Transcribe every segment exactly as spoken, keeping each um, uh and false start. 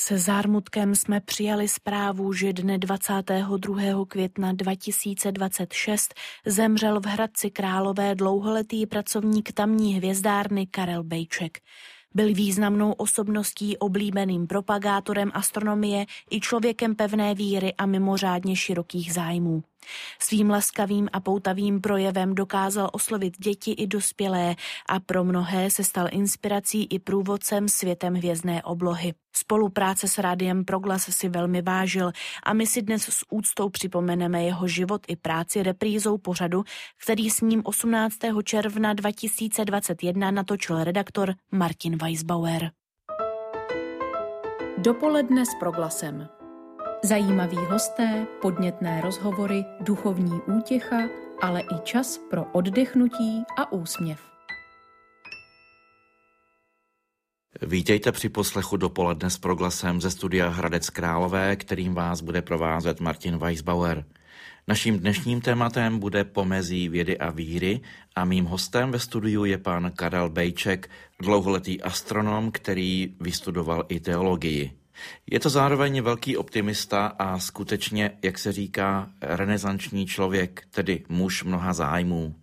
Se zármutkem jsme přijali zprávu, že dne dvacátého druhého května dva tisíce dvacet šest zemřel v Hradci Králové dlouholetý pracovník tamní hvězdárny Karel Bejček. Byl významnou osobností, oblíbeným propagátorem astronomie i člověkem pevné víry a mimořádně širokých zájmů. Svým laskavým a poutavým projevem dokázal oslovit děti i dospělé a pro mnohé se stal inspirací i průvodcem světem hvězdné oblohy. Spolupráce s Rádiem Proglas si velmi vážil a my si dnes s úctou připomeneme jeho život i práci reprízou pořadu, který s ním osmnáctého června dva tisíce dvacet jedna natočil redaktor Martin Weisbauer. Dopoledne s Proglasem. Zajímaví hosté, podnětné rozhovory, duchovní útěcha, ale i čas pro oddechnutí a úsměv. Vítejte při poslechu Dopoledne s Proglasem ze studia Hradec Králové, kterým vás bude provázet Martin Weisbauer. Naším dnešním tématem bude pomezí vědy a víry a mým hostem ve studiu je pan Karel Bejček, dlouholetý astronom, který vystudoval i teologii. Je to zároveň velký optimista a skutečně, jak se říká, renesanční člověk, tedy muž mnoha zájmů.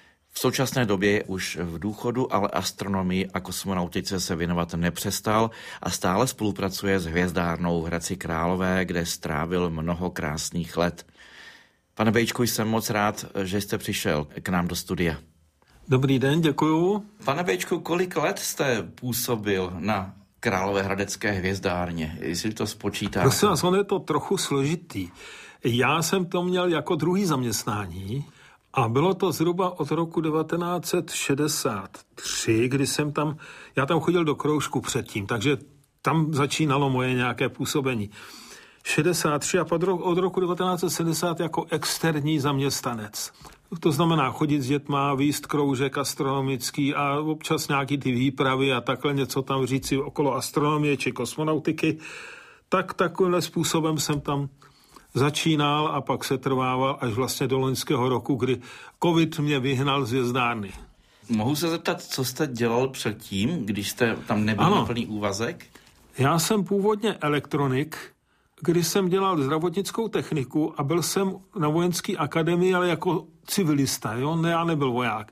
V současné době je už v důchodu, ale astronomii a kosmonautice se věnovat nepřestal a stále spolupracuje s hvězdárnou v Hradci Králové, kde strávil mnoho krásných let. Pane Bejčku, jsem moc rád, že jste přišel k nám do studia. Dobrý den, děkuju. Pane Bejčku, kolik let jste působil na Královéhradecké hvězdárně, jestli to spočítáte? Prosím vás, on je to trochu složitý. Já jsem to měl jako druhý zaměstnání a bylo to zhruba od roku devatenáct set šedesát tři, kdy jsem tam, já tam chodil do kroužku předtím, takže tam začínalo moje nějaké působení. šedesát tři a pak od roku devatenáct set sedmdesát jako externí zaměstnanec. To znamená chodit s dětma, výst kroužek astronomický a občas nějaký ty výpravy a takhle něco tam říci okolo astronomie či kosmonautiky. Tak takovým způsobem jsem tam začínal a pak se trvával až vlastně do loňského roku, kdy covid mě vyhnal z hvězdárny. Mohu se zeptat, co jste dělal předtím, když jste tam nebyl na plný úvazek? Já jsem původně elektronik, když jsem dělal zdravotnickou techniku a byl jsem na vojenské akademii, ale jako civilista, jo? Ne, já nebyl voják.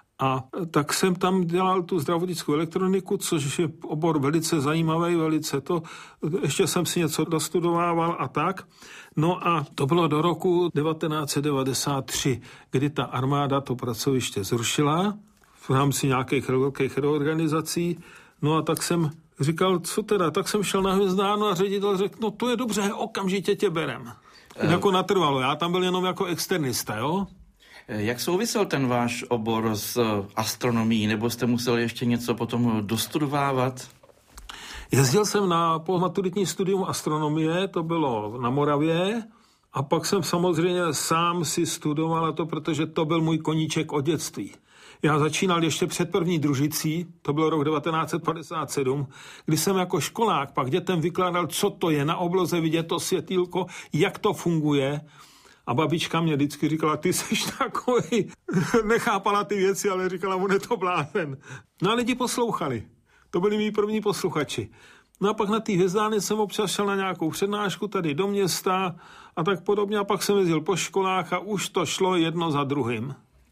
A tak jsem tam dělal tu zdravotnickou elektroniku, což je obor velice zajímavý, velice to. Ještě jsem si něco dostudovával a tak. No a to bylo do roku devatenáct set devadesát tři, kdy ta armáda to pracoviště zrušila v rámci nějakých velkých reorganizací. No a tak jsem říkal, co teda, tak jsem šel na hvězdárnu a ředitel řekl, no to je dobře, okamžitě tě berem. E... Jako natrvalo, já tam byl jenom jako externista, jo? Jak souvisel ten váš obor s astronomií, nebo jste musel ještě něco potom dostudovávat? Jezdil jsem na postmaturitní studium astronomie, to bylo na Moravě, a pak jsem samozřejmě sám si studoval, a to protože to byl můj koníček od dětství. Já začínal ještě před první družicí, to byl rok devatenáct set padesát sedm, kdy jsem jako školák pak dětem vykládal, co to je na obloze vidět to světýlko, jak to funguje. A babička mě vždycky říkala, ty jsi takový, nechápala ty věci, ale říkala, on je to blázen. No a lidi poslouchali, to byli mý první posluchači. No a pak na té hvězdárně jsem občas šel na nějakou přednášku tady do města a tak podobně a pak jsem jezdil po školách a už to šlo jedno za druhým.